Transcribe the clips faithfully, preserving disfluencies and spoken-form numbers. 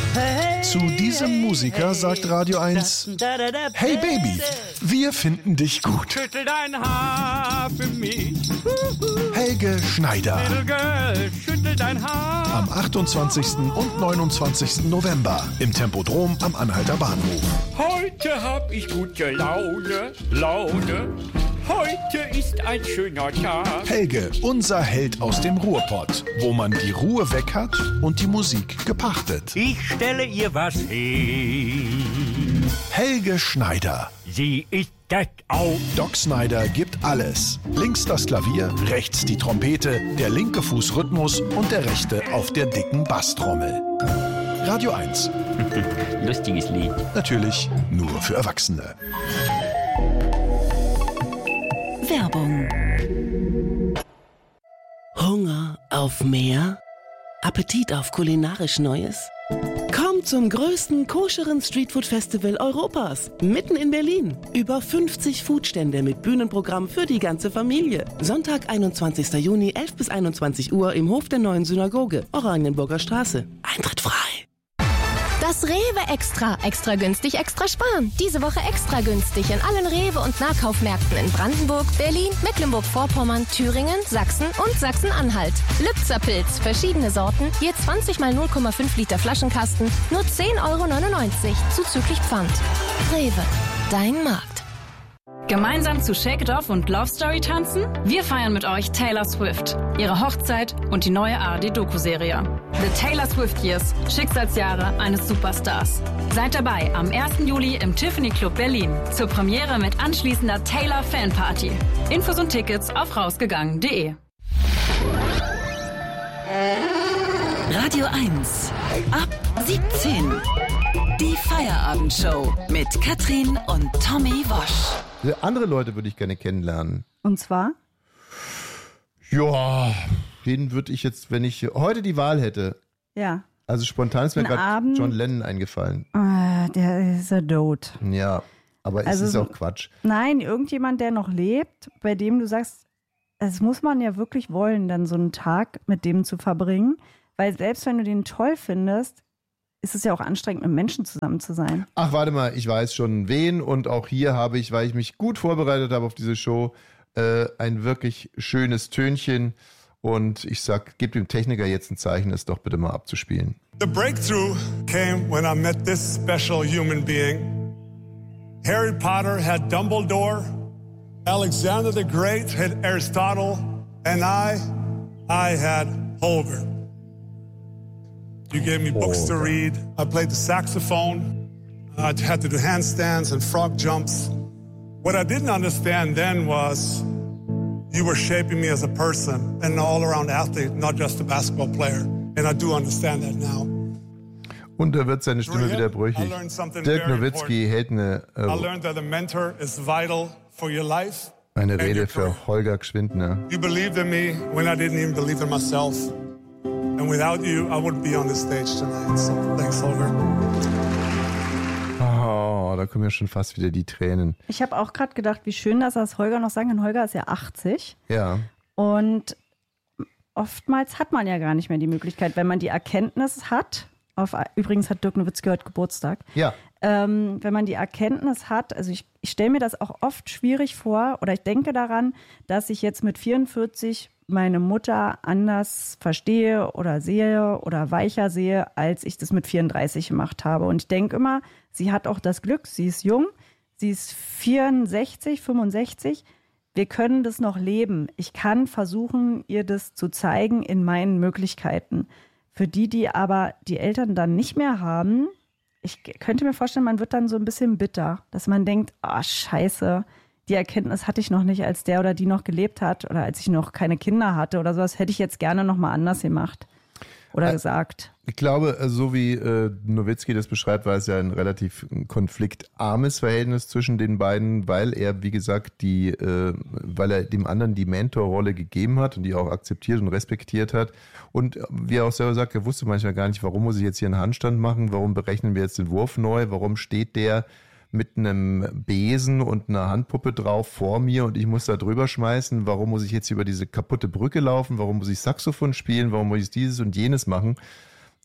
Zu diesem Musiker sagt Radio eins: Hey Baby, wir finden dich gut. Schüttel dein Haar für mich. Helge Schneider. Little girl, schüttel dein Haar. Am achtundzwanzigsten und neunundzwanzigsten November im Tempodrom am Anhalter Bahnhof. Heute hab ich gute Laune, Laune. Heute ist ein schöner Tag. Helge, unser Held aus dem Ruhrpott, wo man die Ruhe weg hat und die Musik gepachtet. Ich stelle ihr was hin. Helge Schneider. Sie ist das auch. Doc Snyder gibt alles. Links das Klavier, rechts die Trompete, der linke Fuß Rhythmus und der rechte auf der dicken Basstrommel. Radio eins. Lustiges Lied. Natürlich nur für Erwachsene. Werbung. Hunger auf mehr? Appetit auf kulinarisch Neues? Kommt zum größten koscheren Streetfood-Festival Europas, mitten in Berlin. Über fünfzig Foodstände mit Bühnenprogramm für die ganze Familie. Sonntag, einundzwanzigsten Juni, elf bis einundzwanzig Uhr im Hof der Neuen Synagoge, Oranienburger Straße. Eintritt frei. Das Rewe Extra. Extra günstig, extra sparen. Diese Woche extra günstig in allen Rewe- und Nahkaufmärkten in Brandenburg, Berlin, Mecklenburg-Vorpommern, Thüringen, Sachsen und Sachsen-Anhalt. Lübzer-Pilz, verschiedene Sorten, je zwanzig mal null Komma fünf Liter Flaschenkasten, nur zehn Euro neunundneunzig, zuzüglich Pfand. Rewe, dein Markt. Gemeinsam zu Shake It Off und Love Story tanzen? Wir feiern mit euch Taylor Swift, ihre Hochzeit und die neue A R D-Doku-Serie. The Taylor Swift Years, Schicksalsjahre eines Superstars. Seid dabei am ersten Juli im Tiffany Club Berlin zur Premiere mit anschließender Taylor Fanparty. Infos und Tickets auf rausgegangen punkt de. Radio eins. Ab siebzehn. Die Feierabendshow mit Katrin und Tommy Wosch. Andere Leute würde ich gerne kennenlernen. Und zwar? Ja, den würde ich jetzt, wenn ich heute die Wahl hätte. Ja. Also spontan ist mir gerade John Lennon eingefallen. Ah, der ist ja tot. Ja, aber also, es ist auch Quatsch. Nein, irgendjemand, der noch lebt, bei dem du sagst, es muss man ja wirklich wollen, dann so einen Tag mit dem zu verbringen. Weil selbst wenn du den toll findest, ist es ja auch anstrengend, mit Menschen zusammen zu sein. Ach, warte mal, ich weiß schon wen und auch hier habe ich, weil ich mich gut vorbereitet habe auf diese Show, äh, ein wirklich schönes Tönchen und ich sag, gib dem Techniker jetzt ein Zeichen, es doch bitte mal abzuspielen. The breakthrough came when I met this special human being. Harry Potter had Dumbledore, Alexander the Great had Aristotle, and I, I had Holger. You gave me books to read. I played the saxophone. I had to do handstands and frog jumps. What I didn't understand then was you were shaping me as a person and an all-around athlete, not just a basketball player. And I do understand that now. Und da wird seine Stimme wieder brüchig. Dirk Nowitzki hält eine, äh, eine Rede für Holger Gschwindner. You believed in me when I didn't even believe in myself. And without you, I wouldn't be on this stage tonight. So thanks, Holger. Oh, da kommen ja schon fast wieder die Tränen. Ich habe auch gerade gedacht, wie schön, dass das Holger noch sagen kann. Holger ist ja achtzig. Ja. Und oftmals hat man ja gar nicht mehr die Möglichkeit, wenn man die Erkenntnis hat. Auf, übrigens hat Dirk Nowitzki heute Geburtstag. Ja. Ähm, wenn man die Erkenntnis hat, also ich, ich stelle mir das auch oft schwierig vor oder ich denke daran, dass ich jetzt mit vierundvierzig meine Mutter anders verstehe oder sehe oder weicher sehe, als ich das mit vierunddreißig gemacht habe. Und ich denke immer, sie hat auch das Glück, sie ist jung, sie ist vierundsechzig, fünfundsechzig. Wir können das noch leben. Ich kann versuchen, ihr das zu zeigen in meinen Möglichkeiten. Für die, die aber die Eltern dann nicht mehr haben, ich könnte mir vorstellen, man wird dann so ein bisschen bitter, dass man denkt, ah, scheiße, die Erkenntnis hatte ich noch nicht, als der oder die noch gelebt hat oder als ich noch keine Kinder hatte oder sowas, hätte ich jetzt gerne noch mal anders gemacht oder gesagt. Ich glaube, so wie äh, Nowitzki das beschreibt, war es ja ein relativ konfliktarmes Verhältnis zwischen den beiden, weil er, wie gesagt, die, äh, weil er dem anderen die Mentorrolle gegeben hat und die auch akzeptiert und respektiert hat. Und wie er auch selber sagt, er wusste manchmal gar nicht, warum muss ich jetzt hier einen Handstand machen, warum berechnen wir jetzt den Wurf neu, warum steht der mit einem Besen und einer Handpuppe drauf vor mir und ich muss da drüber schmeißen, warum muss ich jetzt über diese kaputte Brücke laufen, warum muss ich Saxophon spielen, warum muss ich dieses und jenes machen.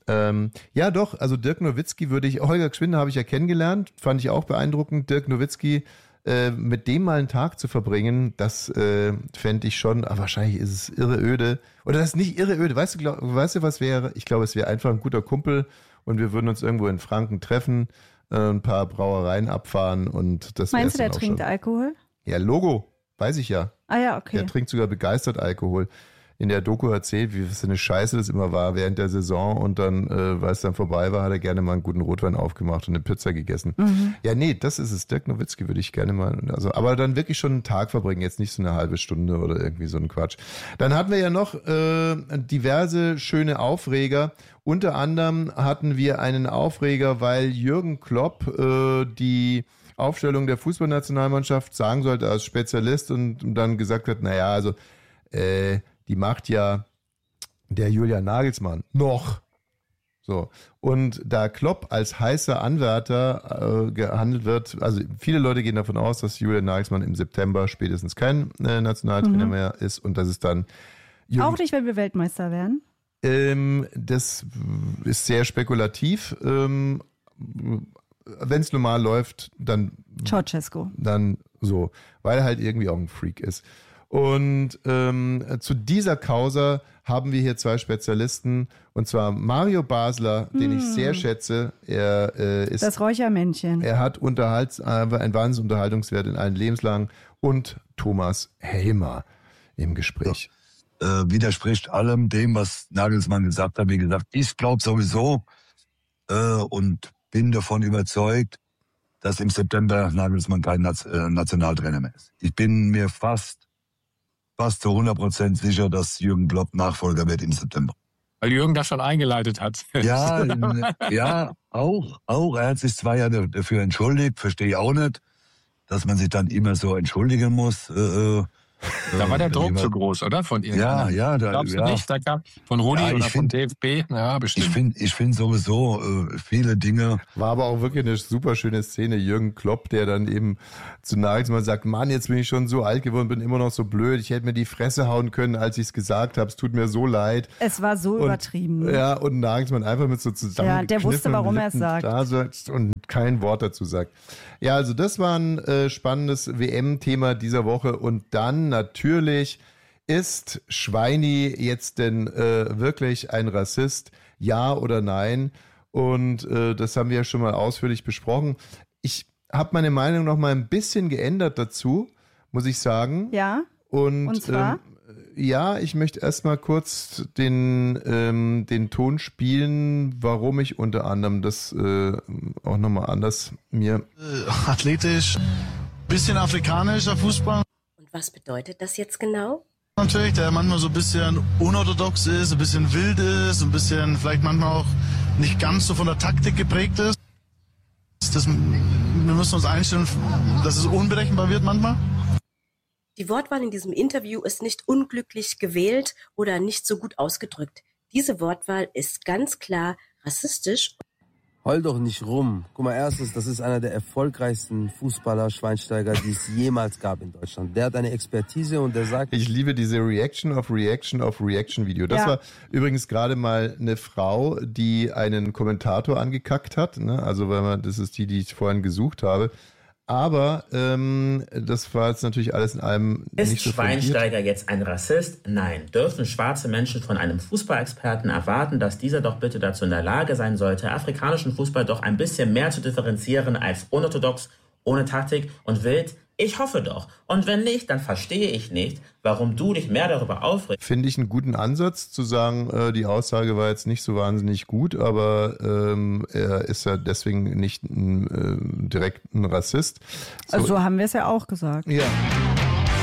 Ähm, ja, doch, also Dirk Nowitzki würde ich, Holger Gschwinde habe ich ja kennengelernt, fand ich auch beeindruckend. Dirk Nowitzki, äh, mit dem mal einen Tag zu verbringen, das äh, fände ich schon, aber wahrscheinlich ist es irre öde. Oder das ist nicht irre öde, weißt du, glaub, weißt du was wäre? Ich glaube, es wäre einfach ein guter Kumpel und wir würden uns irgendwo in Franken treffen, äh, ein paar Brauereien abfahren und das Meinst du, der dann auch trinkt schon. Alkohol? Ja, Logo, weiß ich ja. Ah ja, okay. Der trinkt sogar begeistert Alkohol. In der Doku erzählt, wie was für eine Scheiße das immer war während der Saison und dann, äh, weil es dann vorbei war, hat er gerne mal einen guten Rotwein aufgemacht und eine Pizza gegessen. Mhm. Ja, nee, das ist es. Dirk Nowitzki würde ich gerne mal, also, aber dann wirklich schon einen Tag verbringen, jetzt nicht so eine halbe Stunde oder irgendwie so ein Quatsch. Dann hatten wir ja noch äh, diverse schöne Aufreger. Unter anderem hatten wir einen Aufreger, weil Jürgen Klopp äh, die Aufstellung der Fußballnationalmannschaft sagen sollte als Spezialist und dann gesagt hat, naja, also äh, die macht ja der Julian Nagelsmann noch. So. Und da Klopp als heißer Anwärter äh, gehandelt wird, also viele Leute gehen davon aus, dass Julian Nagelsmann im September spätestens kein äh, Nationaltrainer mhm. mehr ist und dass es dann Jürgen, auch nicht, wenn wir Weltmeister werden? Ähm, das ist sehr spekulativ. Ähm, wenn es normal läuft, dann Ceausescu. Dann so, weil er halt irgendwie auch ein Freak ist. Und ähm, zu dieser Causa haben wir hier zwei Spezialisten, und zwar Mario Basler, den hm. ich sehr schätze. Er äh, ist das Räuchermännchen. Er hat Unterhalts, einfach einen Wahnsinnsunterhaltungswert in allen Lebenslagen. Und Thomas Helmer im Gespräch. Äh, widerspricht allem dem, was Nagelsmann gesagt hat. Wie gesagt, ich glaube sowieso äh, und bin davon überzeugt, dass im September Nagelsmann kein Nationaltrainer mehr ist. Ich bin mir fast fast zu hundert Prozent sicher, dass Jürgen Klopp Nachfolger wird im September. Weil Jürgen das schon eingeleitet hat. Ja, ja, auch, auch. Er hat sich zwar ja dafür entschuldigt, verstehe ich auch nicht, dass man sich dann immer so entschuldigen muss. Äh, Da war der Druck zu groß, oder? Von irgendjemandem. Ja, ja. Da, Glaubst du ja. nicht? Da kam von Rudi ja, oder find, von D F B? Ja, bestimmt. Ich finde ich find sowieso äh, viele Dinge. War aber auch wirklich eine super schöne Szene. Jürgen Klopp, der dann eben zu Nagelsmann sagt, Mann, jetzt bin ich schon so alt geworden, bin immer noch so blöd. Ich hätte mir die Fresse hauen können, als ich es gesagt habe. Es tut mir so leid. Es war so und, übertrieben. Ja, und Nagelsmann einfach mit so zusammen. Ja, der wusste, warum er es sagt. Da sitzt und kein Wort dazu sagt. Ja, also das war ein äh, spannendes W M-Thema dieser Woche. Und dann natürlich, ist Schweini jetzt denn äh, wirklich ein Rassist? Ja oder nein? Und äh, das haben wir ja schon mal ausführlich besprochen. Ich habe meine Meinung noch mal ein bisschen geändert dazu, muss ich sagen. Ja. Und, Und zwar? Ähm, ja, ich möchte erstmal kurz den, ähm, den Ton spielen, warum ich unter anderem das äh, auch nochmal anders mir... Äh, athletisch, bisschen afrikanischer Fußball. Und was bedeutet das jetzt genau? Natürlich, der manchmal so ein bisschen unorthodox ist, ein bisschen wild ist, ein bisschen vielleicht manchmal auch nicht ganz so von der Taktik geprägt ist. Das, wir müssen uns einstellen, dass es unberechenbar wird manchmal. Die Wortwahl in diesem Interview ist nicht unglücklich gewählt oder nicht so gut ausgedrückt. Diese Wortwahl ist ganz klar rassistisch. Heul doch nicht rum. Guck mal, erstens, das ist einer der erfolgreichsten Fußballer, Schweinsteiger, die es jemals gab in Deutschland. Der hat eine Expertise und der sagt... Ich liebe diese Reaction of Reaction of Reaction Video. Das Ja. war übrigens gerade mal eine Frau, die einen Kommentator angekackt hat. Ne? Also, weil man, das ist die, die ich vorhin gesucht habe. Aber ähm, das war jetzt natürlich alles in allem Ist nicht so Schweinsteiger jetzt ein Rassist? Nein. Dürfen schwarze Menschen von einem Fußballexperten erwarten, dass dieser doch bitte dazu in der Lage sein sollte, afrikanischen Fußball doch ein bisschen mehr zu differenzieren als unorthodox, ohne Taktik und wild? Ich hoffe doch. Und wenn nicht, dann verstehe ich nicht, warum du dich mehr darüber aufregst. Finde ich einen guten Ansatz zu sagen, äh, die Aussage war jetzt nicht so wahnsinnig gut, aber ähm, er ist ja deswegen nicht ein, äh, direkt ein Rassist. So, Also so haben wir es ja auch gesagt. ja.